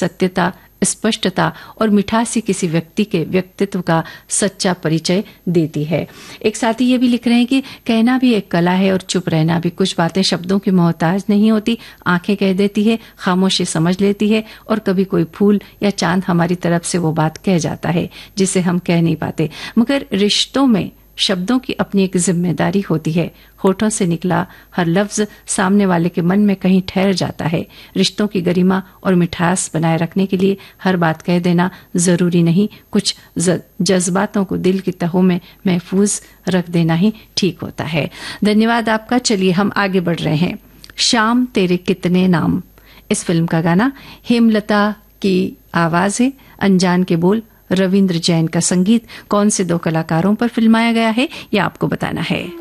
सत्यता, स्पष्टता और मिठास ही किसी व्यक्ति के व्यक्तित्व का सच्चा परिचय देती है। एक साथी ये भी लिख रहे हैं कि कहना भी एक कला है और चुप रहना भी। कुछ बातें शब्दों की मोहताज नहीं होती, आंखें कह देती है, खामोशी समझ लेती है और कभी कोई फूल या चांद हमारी तरफ से वो बात कह जाता है जिसे हम कह नहीं पाते। मगर रिश्तों में शब्दों की अपनी एक जिम्मेदारी होती है। होठों से निकला हर लफ्ज सामने वाले के मन में कहीं ठहर जाता है। रिश्तों की गरिमा और मिठास बनाए रखने के लिए हर बात कह देना जरूरी नहीं, कुछ जज्बातों को दिल की तहों में महफूज रख देना ही ठीक होता है। धन्यवाद आपका। चलिए हम आगे बढ़ रहे हैं। शाम तेरे कितने नाम, इस फिल्म का गाना हेमलता की आवाज है, अनजान के बोल, रविंद्र जैन का संगीत। कौन से दो कलाकारों पर फिल्माया गया है ये आपको बताना है।